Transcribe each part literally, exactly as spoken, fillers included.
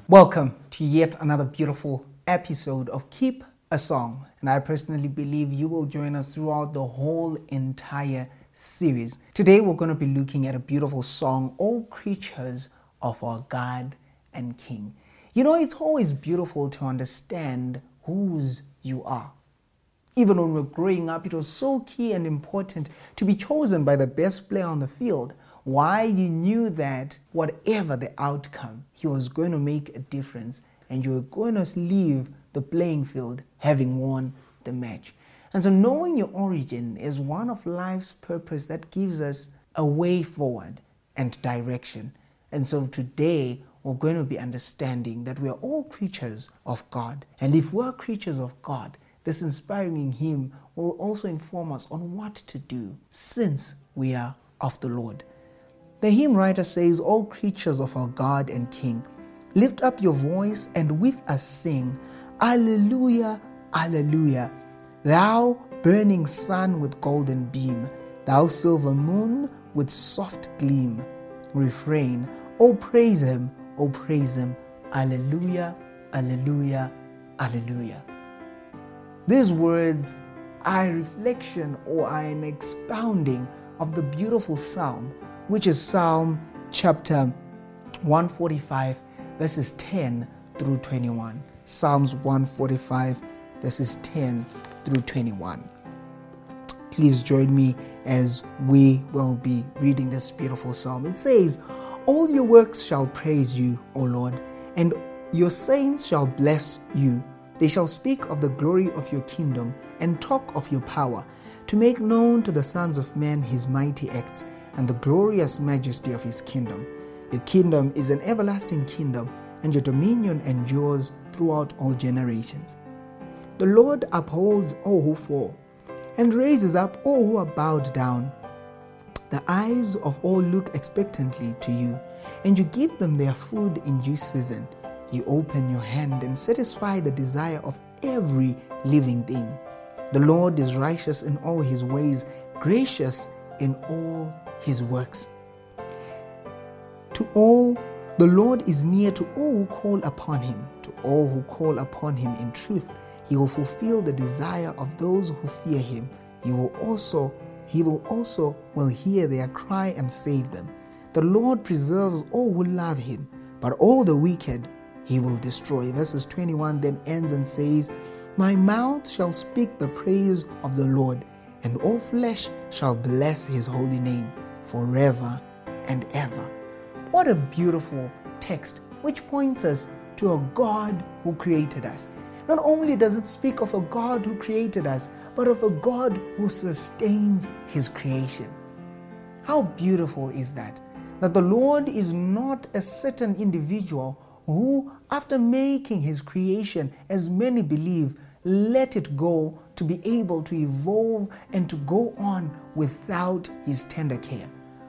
Welcome to yet another beautiful episode of Keep a Song. And I personally believe you will join us throughout the whole entire series. Today we're going to be looking at a beautiful song, All Creatures of Our God and King. You know, it's always beautiful to understand whose you are. Even when we were growing up, it was so key and important to be chosen by the best player on the field. Why? You knew that whatever the outcome, he was going to make a difference and you were going to leave the playing field having won the match. And so knowing your origin is one of life's purpose that gives us a way forward and direction. And so today we're going to be understanding that we are all creatures of God. And if we are creatures of God, this inspiring hymn will also inform us on what to do since we are of the Lord. The hymn writer says, all creatures of our God and King, lift up your voice and with us sing, Alleluia, Alleluia. Thou burning sun with golden beam, thou silver moon with soft gleam. Refrain, oh praise him, oh praise him, Alleluia, Alleluia, Alleluia. These words are a reflection or are an expounding of the beautiful psalm, which is Psalm chapter one forty-five, verses ten through twenty-one. Psalms one forty-five, verses ten through twenty-one. Please join me as we will be reading this beautiful psalm. It says, all your works shall praise you, O Lord, and your saints shall bless you. They shall speak of the glory of your kingdom and talk of your power, to make known to the sons of men his mighty acts and the glorious majesty of his kingdom. Your kingdom is an everlasting kingdom, and your dominion endures throughout all generations. The Lord upholds all who fall, and raises up all who are bowed down. The eyes of all look expectantly to you, and you give them their food in due season. You open your hand and satisfy the desire of every living thing. The Lord is righteous in all his ways, gracious in all his works. To all, the Lord is near to all who call upon him. To all who call upon him in truth, he will fulfill the desire of those who fear him. He will also, he will also will hear their cry and save them. The Lord preserves all who love him, but all the wicked he will destroy. Verses twenty-one then ends and says, my mouth shall speak the praise of the Lord, and all flesh shall bless his holy name forever and ever. What a beautiful text, which points us to a God who created us. Not only does it speak of a God who created us, but of a God who sustains his creation. How beautiful is that? That the Lord is not a certain individual who, after making his creation, as many believe, let it go to be able to evolve and to go on without his tender care.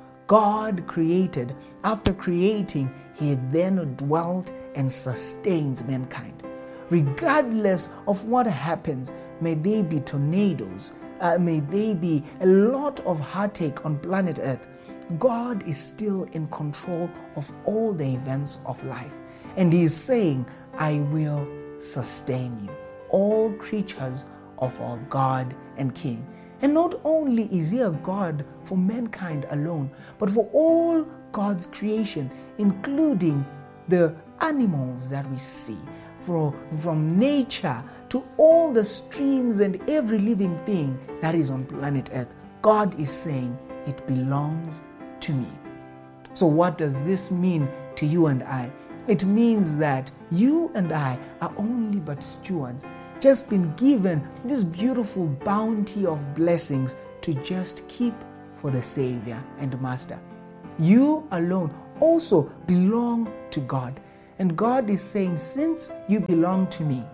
God created. After creating, he then dwelt and sustains mankind. Regardless of what happens, may they be tornadoes, uh, may they be a lot of heartache on planet Earth, God is still in control of all the events of life. And he is saying, I will sustain you. All creatures of our God and King. And not only is he a God for mankind alone, but for all God's creation, including the animals that we see, from, from nature to all the streams and every living thing that is on planet Earth. God is saying, it belongs to me. So what does this mean to you and I? It means that you and I are only but stewards, just been given this beautiful bounty of blessings to just keep for the Savior and Master. You alone also belong to God. And God is saying, since you belong to me,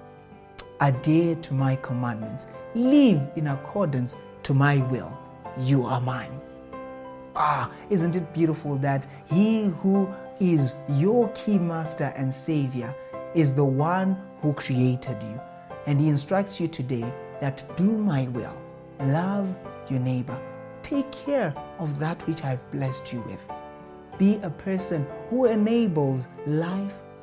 adhere to my commandments, live in accordance to my will. You are mine. Ah, isn't it beautiful that he who is your key master and savior is the one who created you. And he instructs you today that do my will, love your neighbor, take care of that which I've blessed you with. Be a person who enables life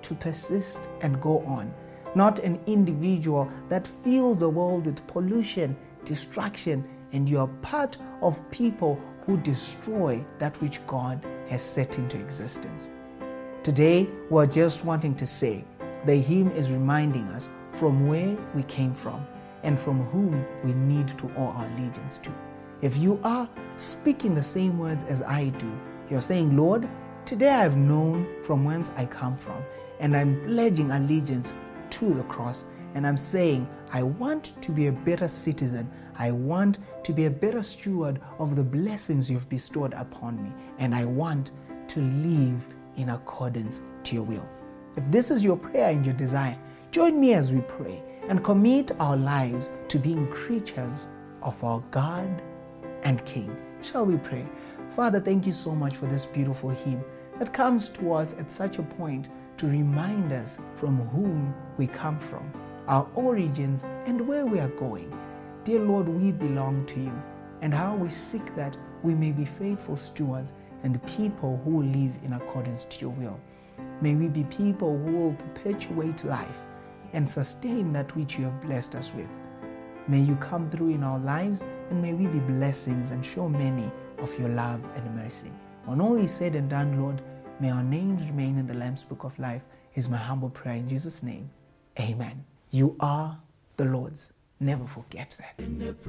to persist and go on, not an individual that fills the world with pollution, distraction, and you are part of people who destroy that which God has set into existence. Today, we're just wanting to say the hymn is reminding us from where we came from and from whom we need to owe our allegiance to. If you are speaking the same words as I do, you're saying, Lord, today I've known from whence I come from, and I'm pledging allegiance to the cross, and I'm saying, I want to be a better citizen. I want to be a better steward of the blessings you've bestowed upon me, and I want to live in accordance to your will. If this is your prayer and your desire, join me as we pray and commit our lives to being creatures of our God and King. Shall we pray? Father, thank you so much for this beautiful hymn that comes to us at such a point to remind us from whom we come from, our origins, and where we are going. Dear Lord, we belong to you, and how we seek that we may be faithful stewards and people who live in accordance to your will. May we be people who will perpetuate life and sustain that which you have blessed us with. May you come through in our lives, and may we be blessings and show many of your love and mercy. When all is said and done, Lord, may our names remain in the Lamb's Book of Life, is my humble prayer in Jesus' name. Amen. You are the Lord's. Never forget that.